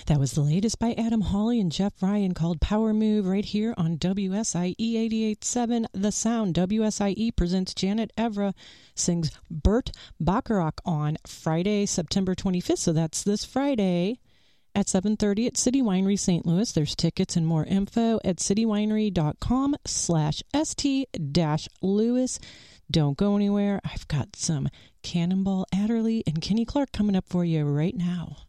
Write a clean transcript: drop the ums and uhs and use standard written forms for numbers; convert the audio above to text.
That was the latest by Adam Hawley and Jeff Ryan called Power Move right here on WSIE 88.7 The Sound. WSIE presents Janet Evra sings Burt Bacharach on Friday, September 25th. So that's this Friday at 7:30 at City Winery St. Louis. There's tickets and more info at citywinery.com/st-Louis. Don't go anywhere. I've got some Cannonball Adderley and Kenny Clark coming up for you right now.